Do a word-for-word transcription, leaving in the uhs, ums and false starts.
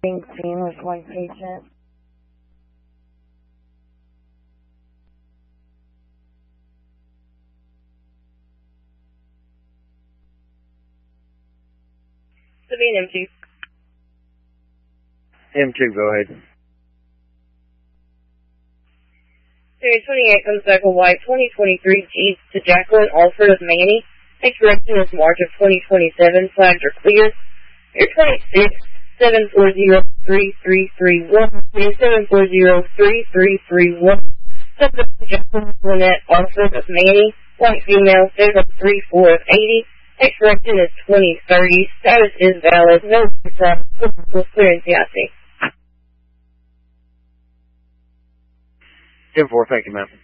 Being seen with one patient. Sabine M two. M two, go ahead. Series twenty-eight comes back with white twenty twenty-three Jeep to Jacqueline Alford of Manny. Expiration is March of twenty twenty-seven. Flags are clear. Air twenty-six, seven four zero, three three three one. seven four zero, three three three one. Subject Jacqueline Lynette Alford of Manny. White female, figure three four of eighty. Expiration is twenty thirty. Status is valid. No problem. Clearance C I C. ten four, thank you, ma'am.